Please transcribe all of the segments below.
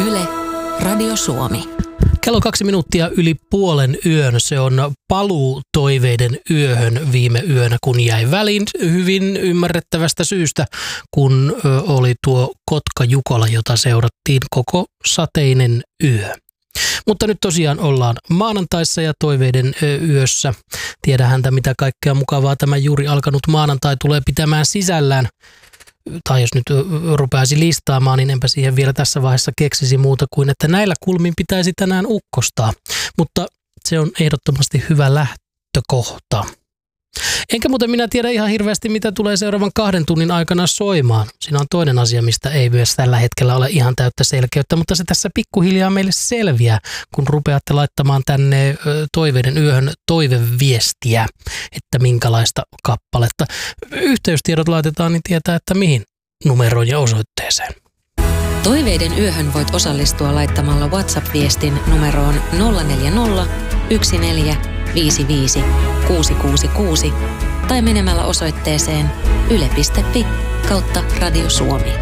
Yle, Radio Suomi. Kello 2 minuuttia yli puolen yön. Se on paluu toiveiden yöhön viime yönä, kun jäi väliin hyvin ymmärrettävästä syystä, kun oli tuo Kotka-Jukola, jota seurattiin koko sateinen yö. Mutta nyt tosiaan ollaan maanantaissa ja toiveiden yössä. Tiedä häntä, mitä kaikkea mukavaa tämä juuri alkanut maanantai tulee pitämään sisällään. Tai jos nyt rupeaisi listaamaan, niin enpä siihen vielä tässä vaiheessa keksisi muuta kuin, että näillä kulmin pitäisi tänään ukkostaa. Mutta se on ehdottomasti hyvä lähtökohta. Enkä muuten minä tiedä ihan hirveästi, mitä tulee seuraavan 2 tunnin aikana soimaan. Siinä on toinen asia, mistä ei myös tällä hetkellä ole ihan täyttä selkeyttä, mutta se tässä pikkuhiljaa meille selviää, kun rupeatte laittamaan tänne toiveiden yöhön toiveviestiä, että minkälaista kappaletta. Yhteystiedot laitetaan, niin tietää, että mihin numeroon ja osoitteeseen. Toiveiden yöhön voit osallistua laittamalla WhatsApp-viestin numeroon 040 1455 666 tai menemällä osoitteeseen yle.fi/Radio Suomi.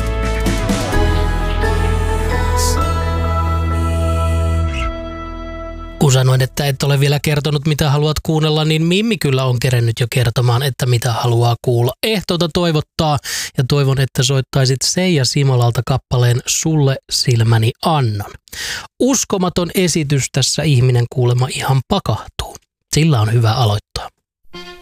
Kun sanoin, että et ole vielä kertonut, mitä haluat kuunnella, niin Mimmi kyllä on kerennyt jo kertomaan, että mitä haluaa kuulla. Ehtoota toivottaa ja toivon, että soittaisit Seija Simolalta kappaleen Sulle silmäni annan. Uskomaton esitys, tässä ihminen kuulemma ihan pakahtuu. Sillä on hyvä aloittaa.